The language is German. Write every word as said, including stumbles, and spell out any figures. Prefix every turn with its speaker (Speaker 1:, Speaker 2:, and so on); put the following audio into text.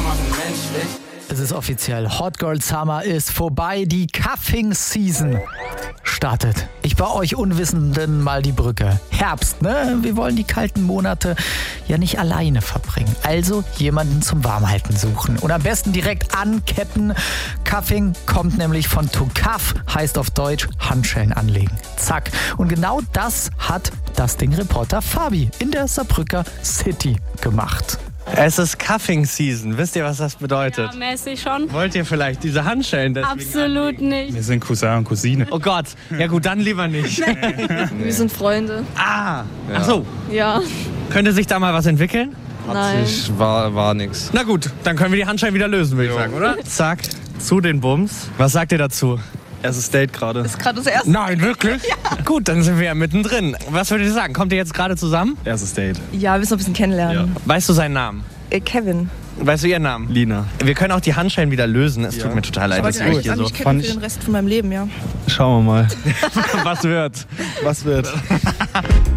Speaker 1: machen menschlich.
Speaker 2: Es ist offiziell, Hot Girl Summer ist vorbei, die Cuffing Season startet. Ich baue euch Unwissenden mal die Brücke. Herbst, ne? Wir wollen die kalten Monate ja nicht alleine verbringen. Also jemanden zum Warmhalten suchen. Und am besten direkt anketten. Cuffing kommt nämlich von to cuff, heißt auf Deutsch Handschellen anlegen. Zack. Und genau das hat das Ding-Reporter Fabi in der Saarbrücker City gemacht.
Speaker 3: Es ist Cuffing Season. Wisst ihr, was das bedeutet?
Speaker 4: Ja, mäßig schon.
Speaker 3: Wollt ihr vielleicht diese Handschellen deswegen
Speaker 4: Absolut
Speaker 3: anlegen?
Speaker 4: nicht.
Speaker 5: Wir sind Cousin und Cousine.
Speaker 3: Oh Gott. Ja gut, dann lieber nicht.
Speaker 6: Wir sind Freunde.
Speaker 3: Ah. Ach so.
Speaker 6: Ja.
Speaker 3: Könnte sich da mal was entwickeln?
Speaker 6: Nein.
Speaker 7: Ich war, war nix.
Speaker 3: Na gut, dann können wir die Handschellen wieder lösen, würde ich sagen, oder? Zack. Zu den Bums. Was sagt ihr dazu?
Speaker 7: Erstes Date gerade.
Speaker 6: Ist gerade das erste.
Speaker 3: Nein, wirklich? Ja. Gut, dann sind wir ja mittendrin. Was würdet ihr sagen? Kommt ihr jetzt gerade zusammen?
Speaker 7: Erstes Date.
Speaker 6: Ja, wir müssen noch ein bisschen kennenlernen.
Speaker 3: Weißt du seinen Namen?
Speaker 6: Äh, Kevin.
Speaker 3: Weißt du ihren Namen?
Speaker 7: Lina.
Speaker 3: Wir können auch die Handschellen wieder lösen. Es
Speaker 7: Ja.
Speaker 3: tut mir total leid,
Speaker 6: Aber
Speaker 3: dass
Speaker 6: ich
Speaker 3: wir
Speaker 6: will
Speaker 3: hier
Speaker 6: an
Speaker 3: so...
Speaker 6: mich kennen für den Rest von meinem Leben, ja.
Speaker 7: Schauen wir mal.
Speaker 3: Was wird?
Speaker 7: Was wird?